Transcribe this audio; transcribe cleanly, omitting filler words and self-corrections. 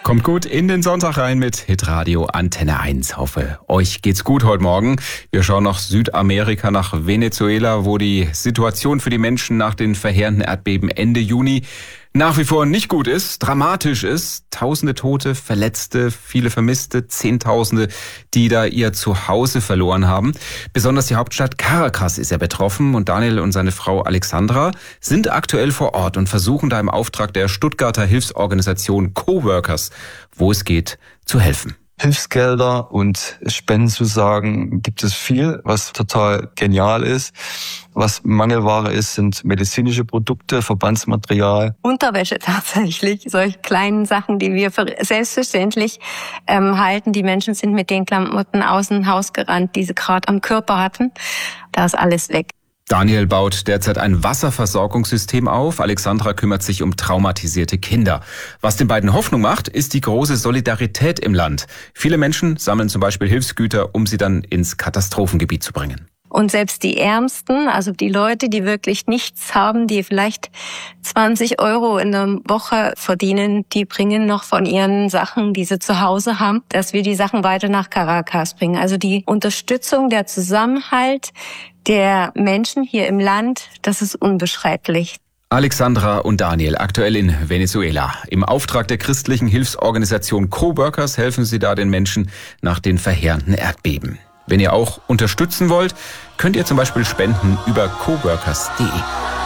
Kommt gut in den Sonntag rein mit Hitradio Antenne 1. Hoffe, euch geht's gut heute Morgen. Wir schauen nach Südamerika, nach Venezuela, wo die Situation für die Menschen nach den verheerenden Erdbeben Ende Juni nach wie vor nicht gut ist, dramatisch ist. Tausende Tote, Verletzte, viele Vermisste, Zehntausende, die da ihr Zuhause verloren haben. Besonders die Hauptstadt Caracas ist ja betroffen und Daniel und seine Frau Alexandra sind aktuell vor Ort und versuchen da im Auftrag der Stuttgarter Hilfsorganisation Coworkers, wo es geht, zu helfen. Hilfsgelder und Spendenzusagen gibt es viel, was total genial ist. Was Mangelware ist, sind medizinische Produkte, Verbandsmaterial. Unterwäsche tatsächlich, solche kleinen Sachen, die wir für selbstverständlich halten. Die Menschen sind mit den Klamotten aus dem Haus gerannt, die sie gerade am Körper hatten. Da ist alles weg. Daniel baut derzeit ein Wasserversorgungssystem auf. Alexandra kümmert sich um traumatisierte Kinder. Was den beiden Hoffnung macht, ist die große Solidarität im Land. Viele Menschen sammeln zum Beispiel Hilfsgüter, um sie dann ins Katastrophengebiet zu bringen. Und selbst die Ärmsten, also die Leute, die wirklich nichts haben, die vielleicht 20 € in der Woche verdienen, die bringen noch von ihren Sachen, die sie zu Hause haben, dass wir die Sachen weiter nach Caracas bringen. Also die Unterstützung, der Zusammenhalt der Menschen hier im Land, das ist unbeschreiblich. Alexandra und Daniel, aktuell in Venezuela. Im Auftrag der christlichen Hilfsorganisation Coworkers helfen sie da den Menschen nach den verheerenden Erdbeben. Wenn ihr auch unterstützen wollt, könnt ihr zum Beispiel spenden über coworkers.de.